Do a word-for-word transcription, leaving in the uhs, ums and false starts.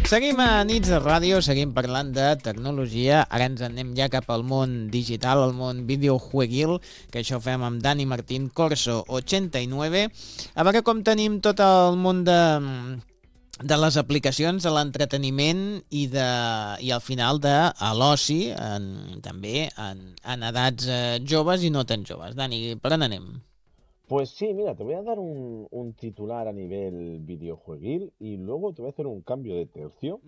Seguim a Nits de Ràdio, seguim parlant de tecnologia. Ara ens anem ja cap al món digital, al món videojueguil, que això ho fem amb Dani Martín, Corso ochenta y nueve. A veure com tenim tot el món de, de les aplicacions, de l'entreteniment i, de, i al final de a l'oci, en, també en, en edats eh, joves i no tan joves. Dani, per on anem? Pues sí, mira, te voy a dar un, un titular a nivel videojueguil y luego te voy a hacer un cambio de tercio